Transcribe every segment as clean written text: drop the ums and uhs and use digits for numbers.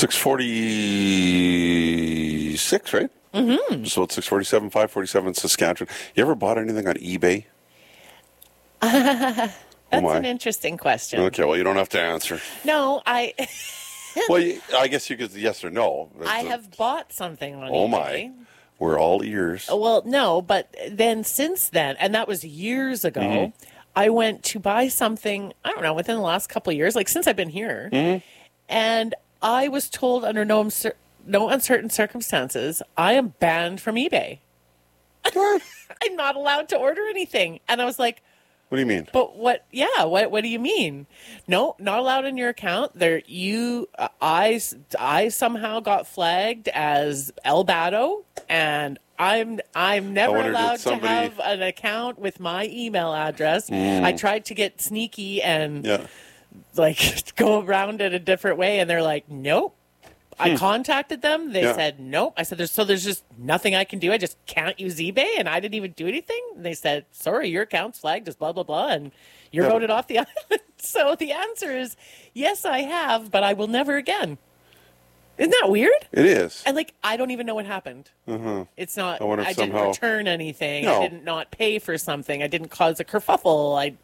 646, right? Mm-hmm. So it's 647, 547 Saskatchewan. You ever bought anything on eBay? That's an interesting question. Okay, well, you don't have to answer. No, I Well, I guess you could yes or no. I have bought something on Oh, eBay. my. We're all ears. Well, no, but then since then, and that was years ago, I went to buy something, I don't know, within the last couple of years, like since I've been here. And I was told under no uncertain circumstances, I am banned from eBay. What? I'm not allowed to order anything. And I was like, What do you mean? but what? Yeah, what do you mean? No, not allowed in your account. I somehow got flagged as El Bato, and I'm never allowed to have an account with my email address. I tried to get sneaky and like go around it a different way, and they're like, nope. I contacted them. They said nope. I said there's just nothing I can do. I just can't use eBay, and I didn't even do anything. And they said, sorry, your account's flagged as blah blah blah, and you're voted off the island. So the answer is yes, I have, but I will never again. Isn't that weird? It is. And like I don't even know what happened. It's not. I didn't somehow... return anything. No. I didn't not pay for something. I didn't cause a kerfuffle.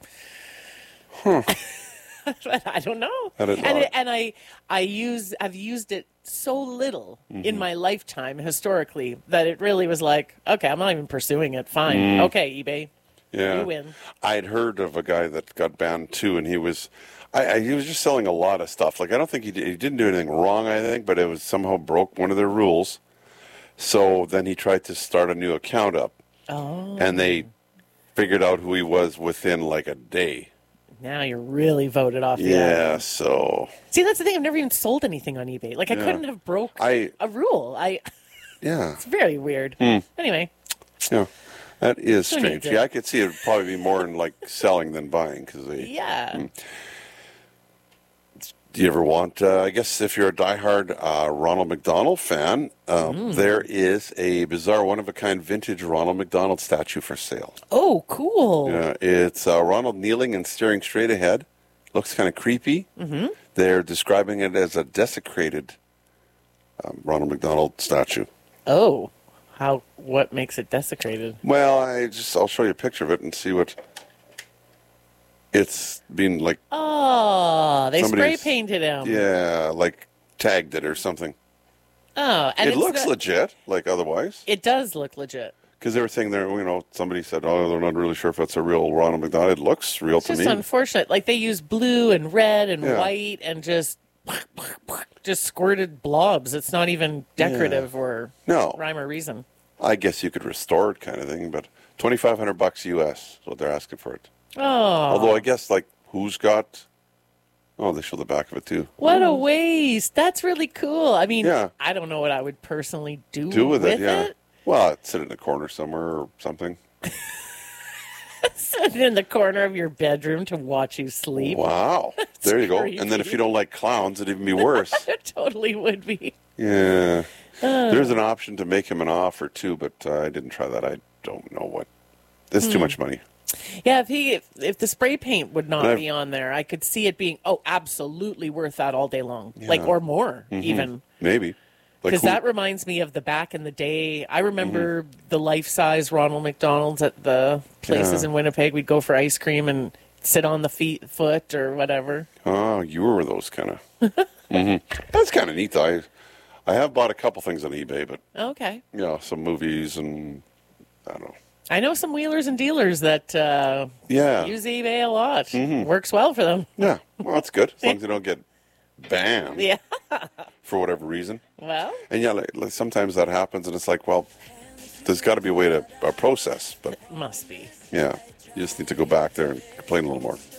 I don't know. I've used it so little in my lifetime historically that it really was like, okay, I'm not even pursuing it. Fine. Okay, eBay. Yeah. You win. I'd heard of a guy that got banned too, and he was just selling a lot of stuff. Like I don't think he didn't do anything wrong, I think, but it was somehow broke one of their rules. So then he tried to start a new account up. Oh. And they figured out who he was within like a day. Now you're really voted off the island. So... See, that's the thing. I've never even sold anything on eBay. Like, I couldn't have broke a rule. It's very weird. Anyway. Yeah, that is strange. Yeah, I could see it would probably be more in, like, selling than buying. Do you ever want, I guess if you're a diehard Ronald McDonald fan, there is a bizarre one-of-a-kind vintage Ronald McDonald statue for sale. Oh, cool. Yeah, it's Ronald kneeling and staring straight ahead. Looks kind of creepy. They're describing it as a desecrated Ronald McDonald statue. Oh, what makes it desecrated? Well, I'll show you a picture of it and see what... It's been like... Oh, they spray painted him. Yeah, like tagged it or something. Oh, and it looks legit, like otherwise. It does look legit. Because they were saying there, somebody said, they're not really sure if it's a real Ronald McDonald. It looks real to me. It's just unfortunate. Like they use blue and red and white and just squirted blobs. It's not even decorative or rhyme or reason. I guess you could restore it kind of thing, but $2,500 US is what they're asking for it. Oh. Although I guess, like, who's got... Oh, they show the back of it, too. What a waste. That's really cool. I mean, I don't know what I would personally do with it. Well, I'd sit in the corner somewhere or something. Sit in the corner of your bedroom to watch you sleep. Wow. There you go. And then if you don't like clowns, it'd even be worse. It totally would be. Yeah. There's an option to make him an offer, too, but I didn't try that. I don't know what... It's too much money. Yeah, if the spray paint would not be on there, I could see it being absolutely worth that all day long, or more even. Maybe because that reminds me of the back in the day. I remember the life-size Ronald McDonald's at the places in Winnipeg. We'd go for ice cream and sit on the foot or whatever. Oh, you were those kind of. That's kind of neat, though. I have bought a couple things on eBay, but some movies and I don't know. I know some wheelers and dealers that use eBay a lot. Works well for them. Yeah, well, that's good. As long as they don't get banned for whatever reason. Well. And like sometimes that happens and it's like, well, there's got to be a way to process. But must be. Yeah, you just need to go back there and complain a little more.